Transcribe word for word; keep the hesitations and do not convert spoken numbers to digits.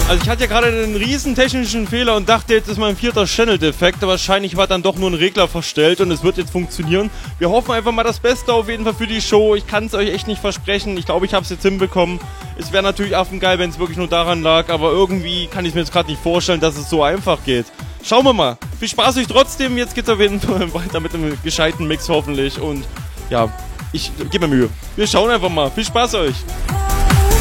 Also ich hatte ja gerade einen riesen technischen Fehler und dachte, jetzt ist mein vierter Channel-Defekt, aber wahrscheinlich war dann doch nur ein Regler verstellt und es wird jetzt funktionieren. Wir hoffen einfach mal das Beste auf jeden Fall für die Show. Ich kann es euch echt nicht versprechen. Ich glaube, ich habe es jetzt hinbekommen. Es wäre natürlich affengeil, wenn es wirklich nur daran lag, aber irgendwie kann ich mir jetzt gerade nicht vorstellen, dass es so einfach geht. Schauen wir mal. Viel Spaß euch trotzdem. Jetzt geht's auf jeden Fall weiter mit einem gescheiten Mix hoffentlich und ja, ich gebe mir Mühe. Wir schauen einfach mal. Viel Spaß euch.